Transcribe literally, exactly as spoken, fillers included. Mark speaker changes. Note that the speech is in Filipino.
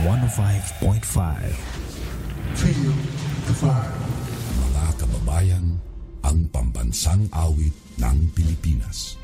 Speaker 1: one oh five point five.
Speaker 2: Feel the fire.
Speaker 3: Mga kababayan, ang pambansang awit ng Pilipinas.